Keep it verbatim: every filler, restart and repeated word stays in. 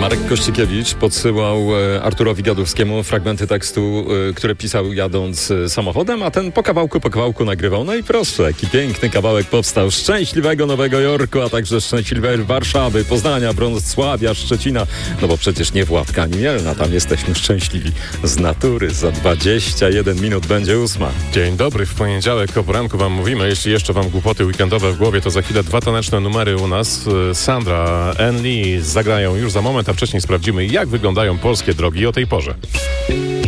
Marek Kościkiewicz podsyłał Arturowi Gadowskiemu fragmenty tekstu, które pisał jadąc samochodem, a ten po kawałku, po kawałku nagrywał. No i proszę, jaki piękny kawałek powstał. Szczęśliwego Nowego Jorku, a także szczęśliwej Warszawy, Poznania, Wrocławia, Szczecina. No bo przecież nie Władka, ani Mielna, tam jesteśmy szczęśliwi z natury. Za dwadzieścia jeden minut będzie ósma. Dzień dobry, w poniedziałek o poranku wam mówimy. Jeśli jeszcze wam głupoty weekendowe w głowie, to za chwilę dwa taneczne numery u nas. Sandra, Ann Lee zagrają już za moment, a wcześniej sprawdzimy, jak wyglądają polskie drogi o tej porze.